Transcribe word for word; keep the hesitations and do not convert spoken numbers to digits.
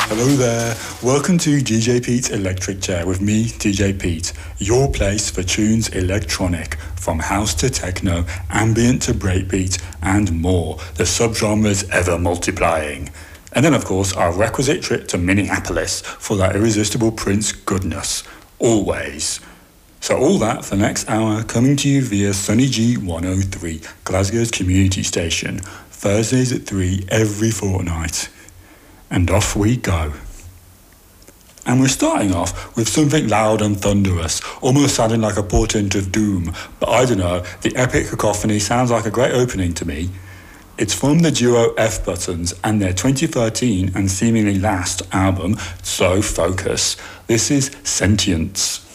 Hello there, welcome to D J Pete's Electric Chair with me, D J Pete, your place for tunes electronic, from house to techno, ambient to breakbeat, and more, the subgenres ever multiplying. And then of course our requisite trip to Minneapolis for that irresistible Prince goodness, always. So all that for next hour, coming to you via Sunny G one oh three, Glasgow's community station, Thursdays at three every fortnight. And off we go. And we're starting off with something loud and thunderous, almost sounding like a portent of doom, but I don't know, the epic cacophony sounds like a great opening to me. It's from the duo F Buttons and their twenty thirteen and seemingly last album, So Focus. This is Sentience.